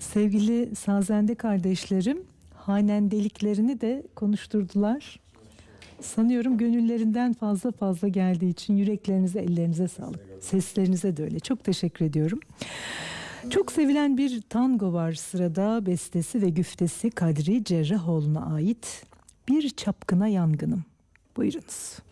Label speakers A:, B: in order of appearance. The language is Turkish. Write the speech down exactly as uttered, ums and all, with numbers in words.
A: Sevgili sazende kardeşlerim, hanendeliklerini de konuşturdular. Sanıyorum gönüllerinden fazla fazla geldiği için yüreklerinize, ellerinize sağlık. Seslerinize de öyle. Çok teşekkür ediyorum. Çok sevilen bir tango var sırada. Bestesi ve güftesi Kadri Cerrahoğlu'na ait. Bir Çapkına Yangınım. Buyurunuz.